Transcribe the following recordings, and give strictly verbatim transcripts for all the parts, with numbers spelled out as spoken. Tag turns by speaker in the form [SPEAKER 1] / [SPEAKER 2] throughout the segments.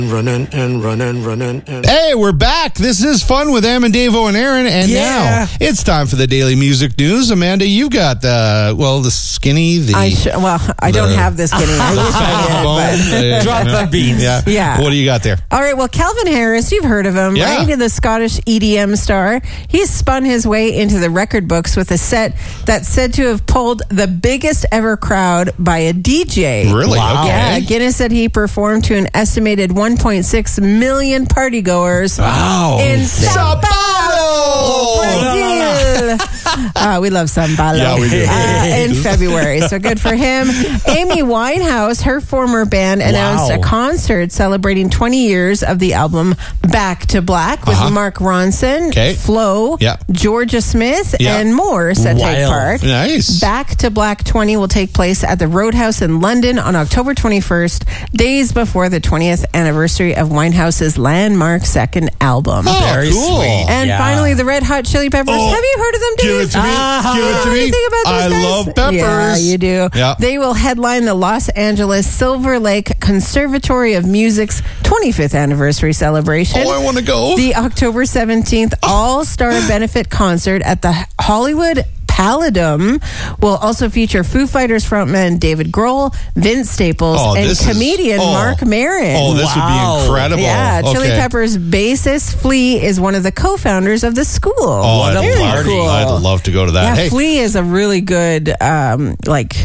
[SPEAKER 1] Running and running, running. And
[SPEAKER 2] Hey, we're back. This is Fun with Em and Davo and Aaron. And
[SPEAKER 3] Yeah.
[SPEAKER 2] now it's time for the Daily Music News. Amanda, you've got the, well, the skinny, the...
[SPEAKER 4] I sh- well, I don't
[SPEAKER 2] the-
[SPEAKER 4] have the skinny. I wish I did, but-
[SPEAKER 3] Drop the beans.
[SPEAKER 2] Yeah.
[SPEAKER 4] Yeah.
[SPEAKER 2] What do you got there?
[SPEAKER 4] All right, well, Calvin Harris, you've heard of him,
[SPEAKER 2] Yeah.
[SPEAKER 4] right? The Scottish E D M star. He's spun his way into the record books with a set that's said to have pulled the biggest ever crowd by a D J.
[SPEAKER 2] Really?
[SPEAKER 3] Wow.
[SPEAKER 2] Okay.
[SPEAKER 4] Yeah, Guinness said he performed to an estimated one point six million partygoers
[SPEAKER 3] Wow.
[SPEAKER 4] in Sao Paulo, Brazil. Uh, we love Sao Paulo.
[SPEAKER 2] Yeah, we do.
[SPEAKER 4] Uh, in February, so good for him. Amy Winehouse, her former band, announced
[SPEAKER 3] Wow.
[SPEAKER 4] a concert celebrating twenty years of the album Back to Black with
[SPEAKER 2] Uh-huh.
[SPEAKER 4] Mark Ronson,
[SPEAKER 2] Okay.
[SPEAKER 4] Flo,
[SPEAKER 2] Yeah.
[SPEAKER 4] Georgia Smith,
[SPEAKER 2] Yeah.
[SPEAKER 4] and more set to take
[SPEAKER 3] Wild.
[SPEAKER 4] part.
[SPEAKER 2] Nice.
[SPEAKER 4] Back to Black twenty will take place at the Roadhouse in London on October twenty-first, days before the twentieth anniversary of Winehouse's landmark second album.
[SPEAKER 2] Oh,
[SPEAKER 3] Very
[SPEAKER 2] cool.
[SPEAKER 3] sweet.
[SPEAKER 4] And
[SPEAKER 3] Yeah.
[SPEAKER 4] finally, the Red Hot Chili Peppers.
[SPEAKER 2] Oh,
[SPEAKER 4] Have you heard of them, Dave?
[SPEAKER 2] Give it to me.
[SPEAKER 3] Ah,
[SPEAKER 2] Give it to
[SPEAKER 4] What do
[SPEAKER 2] me.
[SPEAKER 4] you think about those
[SPEAKER 2] I
[SPEAKER 4] guys?
[SPEAKER 2] love peppers.
[SPEAKER 4] Yeah, you do.
[SPEAKER 2] Yeah.
[SPEAKER 4] They will headline the Los Angeles Silver Lake Conservatory of Music's twenty-fifth anniversary celebration.
[SPEAKER 2] Oh, I want to go.
[SPEAKER 4] The October seventeenth All-Star Benefit Concert at the Hollywood Palladium will also feature Foo Fighters frontman David Grohl, Vince Staples,
[SPEAKER 2] Oh,
[SPEAKER 4] and
[SPEAKER 2] this is-
[SPEAKER 4] comedian
[SPEAKER 2] oh.
[SPEAKER 4] Mark Maron.
[SPEAKER 2] Oh, this
[SPEAKER 3] Wow.
[SPEAKER 2] would be incredible.
[SPEAKER 4] Yeah, Chili
[SPEAKER 2] Okay.
[SPEAKER 4] Peppers bassist Flea is one of the co-founders of the school.
[SPEAKER 2] Oh,
[SPEAKER 3] What
[SPEAKER 2] I'd,
[SPEAKER 3] a
[SPEAKER 2] love,
[SPEAKER 3] party.
[SPEAKER 4] cool.
[SPEAKER 2] I'd love to go to that.
[SPEAKER 4] Yeah,
[SPEAKER 2] Hey,
[SPEAKER 4] Flea is a really good, um, like,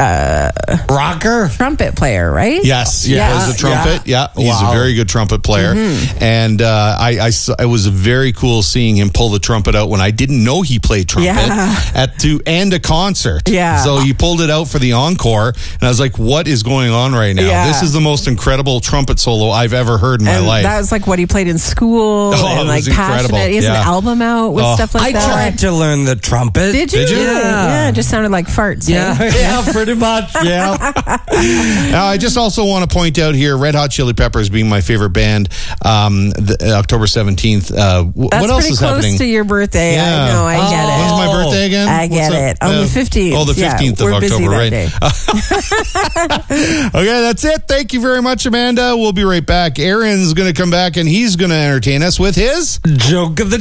[SPEAKER 3] Rocker.
[SPEAKER 4] trumpet player, right?
[SPEAKER 2] yes, he
[SPEAKER 4] Yeah.
[SPEAKER 2] plays the trumpet. Yeah, he's
[SPEAKER 3] Wow.
[SPEAKER 2] a very good trumpet player.
[SPEAKER 4] Mm-hmm.
[SPEAKER 2] And uh, I, I saw- it was very cool seeing him pull the trumpet out when I didn't know he played trumpet
[SPEAKER 4] Yeah.
[SPEAKER 2] at to end a concert.
[SPEAKER 4] Yeah.
[SPEAKER 2] So he pulled it out for the encore, and I was like, "What is going on right now?
[SPEAKER 4] Yeah.
[SPEAKER 2] This is the most incredible trumpet solo I've ever heard in my
[SPEAKER 4] And
[SPEAKER 2] life."
[SPEAKER 4] that was like what he played in school
[SPEAKER 2] Oh, it
[SPEAKER 4] and like
[SPEAKER 2] was incredible.
[SPEAKER 4] passionate. He has
[SPEAKER 2] Yeah.
[SPEAKER 4] an album out with
[SPEAKER 2] Oh.
[SPEAKER 4] stuff like
[SPEAKER 3] I
[SPEAKER 4] that.
[SPEAKER 3] tried to learn the trumpet.
[SPEAKER 4] Did you?
[SPEAKER 2] Did you?
[SPEAKER 4] Yeah.
[SPEAKER 3] Yeah.
[SPEAKER 4] it just sounded like farts.
[SPEAKER 3] Yeah,
[SPEAKER 4] eh?
[SPEAKER 3] yeah, pretty much. Yeah.
[SPEAKER 2] Now, I just also want to point out here, Red Hot Chili Peppers being my favorite band, um, the, uh, October seventeenth. Uh, w-
[SPEAKER 4] That's
[SPEAKER 2] what else
[SPEAKER 4] pretty
[SPEAKER 2] is
[SPEAKER 4] close
[SPEAKER 2] happening?
[SPEAKER 4] to your birthday.
[SPEAKER 2] Yeah.
[SPEAKER 4] I know. I get
[SPEAKER 3] Oh.
[SPEAKER 4] it.
[SPEAKER 2] When's my birthday again?
[SPEAKER 4] I get
[SPEAKER 2] What's
[SPEAKER 4] it.
[SPEAKER 2] that?
[SPEAKER 4] On
[SPEAKER 2] Uh,
[SPEAKER 4] the fifteenth.
[SPEAKER 2] Oh, the
[SPEAKER 4] Yeah,
[SPEAKER 2] fifteenth
[SPEAKER 4] we're
[SPEAKER 2] of
[SPEAKER 4] busy
[SPEAKER 2] October,
[SPEAKER 4] that
[SPEAKER 2] right?
[SPEAKER 4] day.
[SPEAKER 2] Okay, that's it. Thank you very much, Amanda. We'll be right back. Aaron's going to come back and he's going to entertain us with his
[SPEAKER 3] Joke of the